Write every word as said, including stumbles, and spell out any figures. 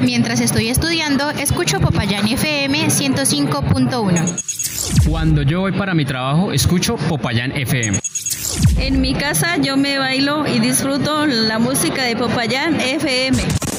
Mientras estoy estudiando, escucho Popayán F M ciento cinco punto uno. Cuando yo voy para mi trabajo, escucho Popayán F M. En mi casa yo me bailo y disfruto la música de Popayán F M.